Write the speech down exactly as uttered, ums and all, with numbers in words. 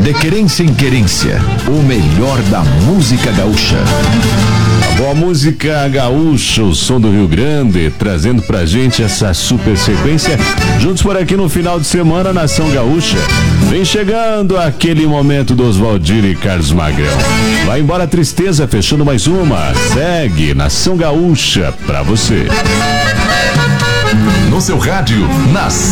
De querência em querência, o melhor da música gaúcha. A boa música gaúcha, o som do Rio Grande, trazendo pra gente essa super sequência. Juntos por aqui no final de semana, Nação Gaúcha. Vem chegando aquele momento do Oswaldir e Carlos Magrão. Vai embora a tristeza, fechando mais uma. Segue Nação Gaúcha pra você. No seu rádio, Nação